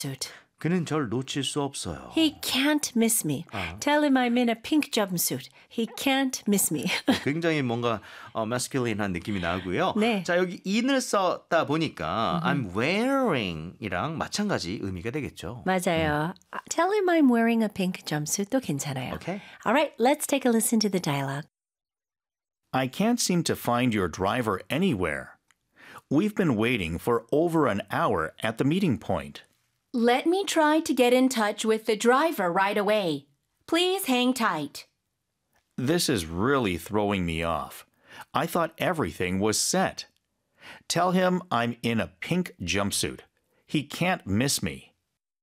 jumpsuit. 그는 절 놓칠 수 없어요. He can't miss me. Tell him I'm in a pink jumpsuit. He can't miss me. 굉장히 뭔가 masculine한 느낌이 나고요. 네. 자, 여기 in을 썼다 보니까 I'm wearing이랑 마찬가지 의미가 되겠죠. 맞아요. Tell him I'm wearing a pink jumpsuit도 괜찮아요. Okay. All right, let's take a listen to the dialogue. I can't seem to find your driver anywhere. We've been waiting for over an hour at the meeting point. Let me try to get in touch with the driver right away. Please hang tight. This is really throwing me off. I thought everything was set. Tell him I'm in a pink jumpsuit. He can't miss me.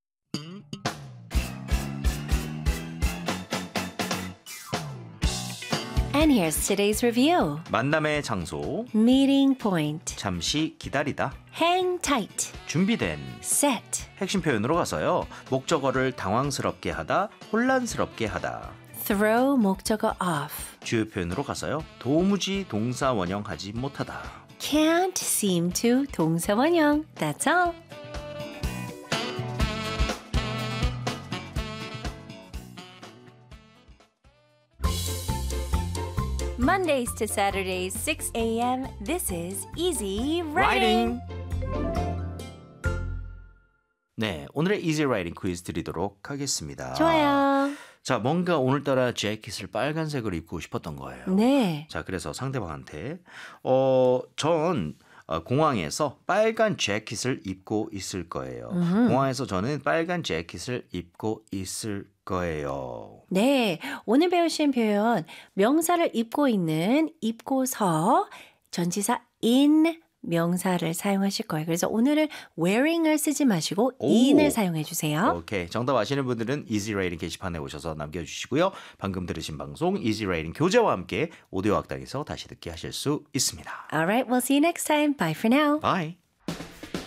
And here's today's review. 만남의 장소, Meeting point. 잠시 기다리다, Hang tight. 준비된, Set. 핵심 표현으로 가서요. 목적어를 당황스럽게 하다, 혼란스럽게 하다. Throw 목적어 off. 주요 표현으로 가서요. 도무지 동사 원형하지 못하다. Can't seem to 동사 원형. That's all. Mondays to Saturdays, 6 a.m. This is Easy Writing. 네, 오늘의 Easy Writing 퀴즈 드리도록 하겠습니다. 좋아요. 자, 뭔가 오늘따라 재킷을 빨간색으로 입고 싶었던 거예요. 네. 자, 그래서 상대방한테 전 공항에서 빨간 재킷을 입고 있을 거예요. 공항에서 저는 빨간 재킷을 입고 있을 거예요. 네, 오늘 배우신 표현 명사를 입고 있는 입고서 전치사 in 명사를 사용하실 거예요. 그래서 오늘은 wearing을 쓰지 마시고 in을 사용해 주세요. 오케이. 정답 아시는 분들은 Easy Writing 게시판에 오셔서 남겨주시고요. 방금 들으신 방송 Easy Writing 교재와 함께 오디오 학당에서 다시 듣게 하실 수 있습니다. All right, we'll see you next time. Bye for now. Bye.